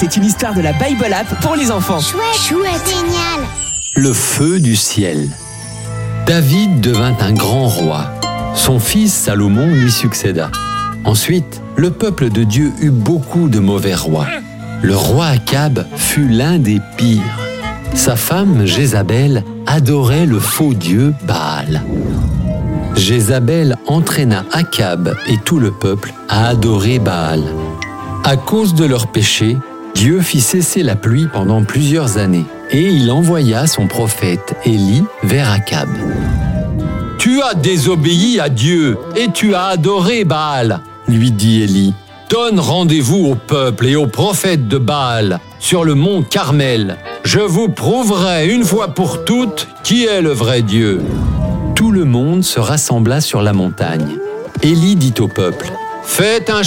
c'est une histoire de la Bible App pour les enfants. Chouette, génial. Le feu du ciel. David devint un grand roi. Son fils Salomon lui succéda. Ensuite, le peuple de Dieu eut beaucoup de mauvais rois. Le roi Akab fut l'un des pires. Sa femme Jézabel adorait le faux dieu Baal. Jézabel entraîna Akab et tout le peuple à adorer Baal. À cause de leurs péchés, Dieu fit cesser la pluie pendant plusieurs années et il envoya son prophète Élie vers Akab. « Tu as désobéi à Dieu et tu as adoré Baal » lui dit Élie. « Donne rendez-vous au peuple et aux prophètes de Baal sur le mont Carmel. Je vous prouverai une fois pour toutes qui est le vrai Dieu. » Tout le monde se rassembla sur la montagne. Élie dit au peuple : « Faites un